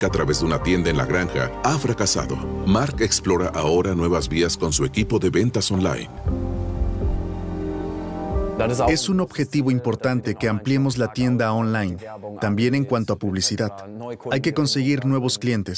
a través de una tienda en la granja ha fracasado. Mark explora ahora nuevas vías con su equipo de ventas online. Es un objetivo importante que ampliemos la tienda online, también en cuanto a publicidad. Hay que conseguir nuevos clientes.